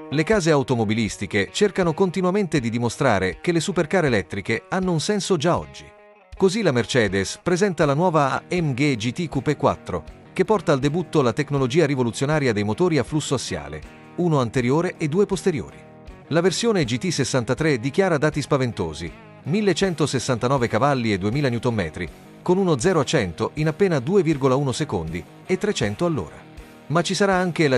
Le case automobilistiche cercano continuamente di dimostrare che le supercar elettriche hanno un senso già oggi. Così la Mercedes presenta la nuova AMG GT Coupé 4, che porta al debutto la tecnologia rivoluzionaria dei motori a flusso assiale, uno anteriore e due posteriori. La versione GT63 dichiara dati spaventosi, 1169 cavalli e 2000 Nm, con uno 0 a 100 in appena 2,1 secondi e 300 all'ora. Ma ci sarà anche la